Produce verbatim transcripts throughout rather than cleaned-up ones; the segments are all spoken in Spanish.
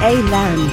A-Land.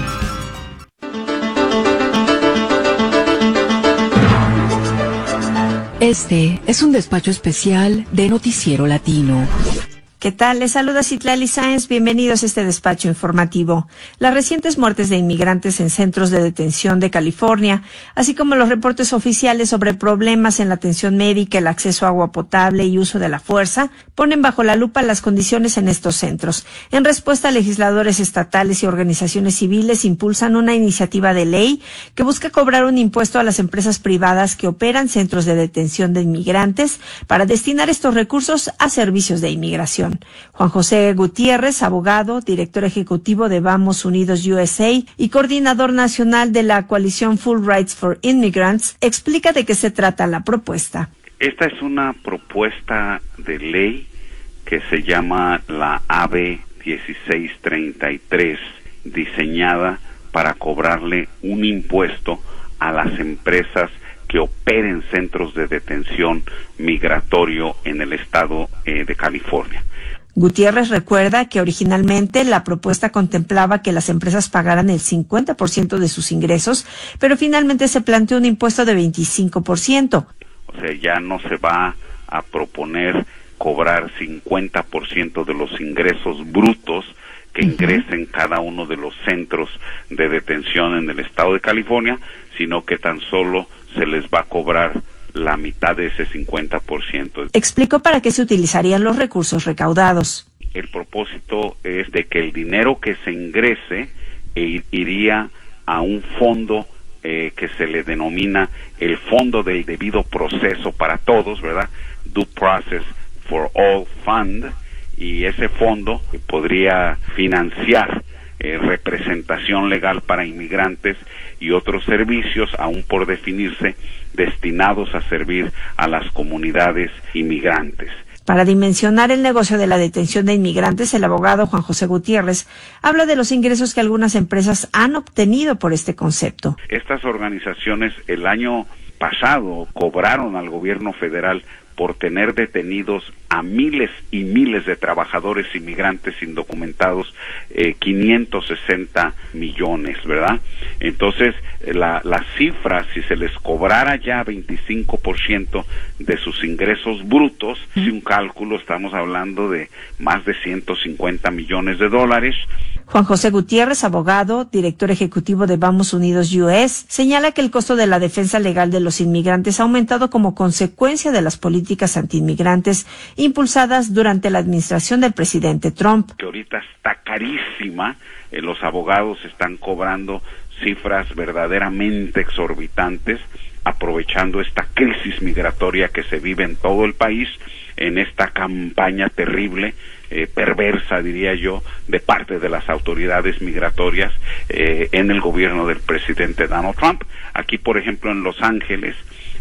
Este es un despacho especial de Noticiero Latino. ¿Qué tal? Les saluda Citlali Sáenz. Bienvenidos a este despacho informativo. Las recientes muertes de inmigrantes en centros de detención de California, así como los reportes oficiales sobre problemas en la atención médica, el acceso a agua potable y uso de la fuerza, ponen bajo la lupa las condiciones en estos centros. En respuesta, legisladores estatales y organizaciones civiles impulsan una iniciativa de ley que busca cobrar un impuesto a las empresas privadas que operan centros de detención de inmigrantes para destinar estos recursos a servicios de inmigración. Juan José Gutiérrez, abogado, director ejecutivo de Vamos Unidos U S A y coordinador nacional de la coalición Full Rights for Immigrants, explica de qué se trata la propuesta. Esta es una propuesta de ley que se llama la A B dieciséis treinta y tres, diseñada para cobrarle un impuesto a las empresas que operen centros de detención migratorio en el estado eh, de California. Gutiérrez recuerda que originalmente la propuesta contemplaba que las empresas pagaran el cincuenta por ciento de sus ingresos, pero finalmente se planteó un impuesto de veinticinco por ciento. O sea, ya no se va a proponer cobrar cincuenta por ciento de los ingresos brutos que uh-huh. ingresen cada uno de los centros de detención en el estado de California, sino que tan solo se les va a cobrar la mitad de ese cincuenta por ciento. Explicó para qué se utilizarían los recursos recaudados. El propósito es de que el dinero que se ingrese eh, iría a un fondo eh, que se le denomina el Fondo del Debido Proceso para Todos, ¿verdad? Due Process for All Fund, y ese fondo podría financiar eh, representación legal para inmigrantes y otros servicios, aún por definirse, destinados a servir a las comunidades inmigrantes. Para dimensionar el negocio de la detención de inmigrantes, el abogado Juan José Gutiérrez habla de los ingresos que algunas empresas han obtenido por este concepto. Estas organizaciones el año pasado cobraron al gobierno federal por tener detenidos a miles y miles de trabajadores inmigrantes indocumentados, eh, quinientos sesenta millones, ¿verdad? Entonces, la, la cifra, si se les cobrara ya veinticinco por ciento de sus ingresos brutos, si un cálculo, estamos hablando de más de ciento cincuenta millones de dólares. Juan José Gutiérrez, abogado, director ejecutivo de Vamos Unidos U S, señala que el costo de la defensa legal de los inmigrantes ha aumentado como consecuencia de las políticas antiinmigrantes impulsadas durante la administración del presidente Trump. Que ahorita está carísima, eh, los abogados están cobrando cifras verdaderamente exorbitantes, aprovechando esta crisis migratoria que se vive en todo el país, en esta campaña terrible, eh, perversa, diría yo, de parte de las autoridades migratorias eh, en el gobierno del presidente Donald Trump. Aquí, por ejemplo, en Los Ángeles,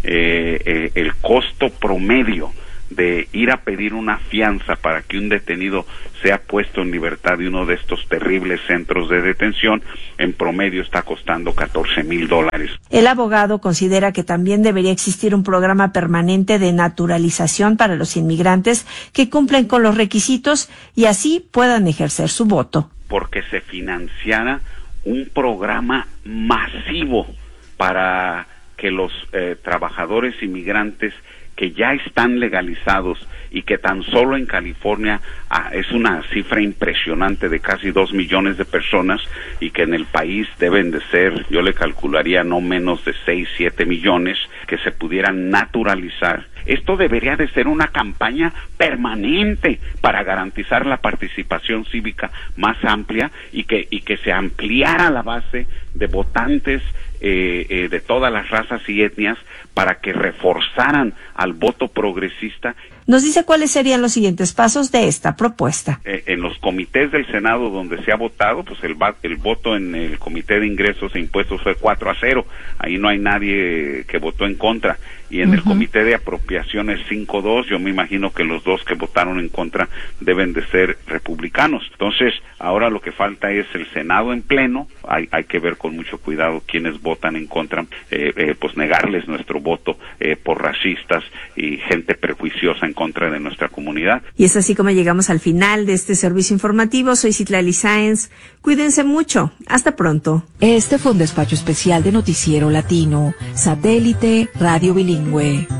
eh, eh, el costo promedio de ir a pedir una fianza para que un detenido sea puesto en libertad de uno de estos terribles centros de detención, en promedio está costando catorce mil dólares. El abogado considera que también debería existir un programa permanente de naturalización para los inmigrantes que cumplen con los requisitos y así puedan ejercer su voto. Porque se financiara un programa masivo para que los eh, trabajadores inmigrantes que ya están legalizados y que tan solo en California ah, es una cifra impresionante de casi dos millones de personas y que en el país deben de ser, yo le calcularía no menos de seis, siete millones que se pudieran naturalizar. Esto debería de ser una campaña permanente para garantizar la participación cívica más amplia y que, y que se ampliara la base de votantes eh, eh, de todas las razas y etnias para que reforzaran al voto progresista. Nos dice cuáles serían los siguientes pasos de esta propuesta. Eh, en los comités del Senado donde se ha votado, pues el, el voto en el Comité de Ingresos e Impuestos fue cuatro a cero. Ahí no hay nadie que votó en contra. Y en uh-huh. el Comité de Apropiaciones cinco a dos, yo me imagino que los dos que votaron en contra deben de ser republicanos. Entonces, ahora lo que falta es el Senado en pleno. Hay, hay que ver con mucho cuidado quiénes votan votan en contra, eh, eh, pues negarles nuestro voto eh, por racistas y gente prejuiciosa en contra de nuestra comunidad. Y es así como llegamos al final de este servicio informativo. Soy Citlali Sáenz. Cuídense mucho. Hasta pronto. Este fue un despacho especial de Noticiero Latino, Satélite Radio Bilingüe.